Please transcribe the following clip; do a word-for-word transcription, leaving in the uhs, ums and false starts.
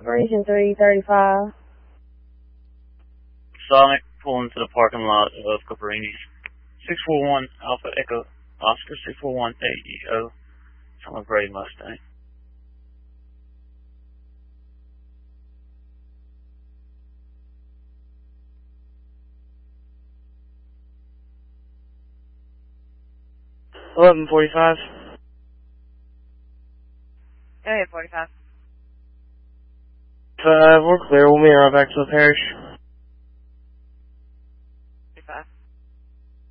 Region three thirty-five. Sonic, pulling to the parking lot of Caparini's. six four one Alpha Echo Oscar six four one A E O. It's on a gray Mustang. eleven forty-five. Go ahead, forty-five. Five, we're clear. We'll meet around back to the parish.